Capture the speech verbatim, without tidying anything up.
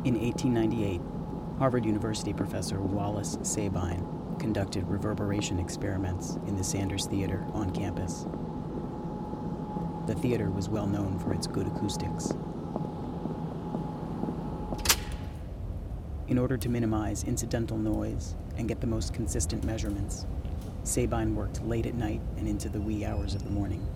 In eighteen ninety-eight, Harvard University professor Wallace Sabine conducted reverberation experiments in the Sanders Theater on campus. The theater was well known for its good acoustics. In order to minimize incidental noise and get the most consistent measurements, Sabine worked late at night and into the wee hours of the morning.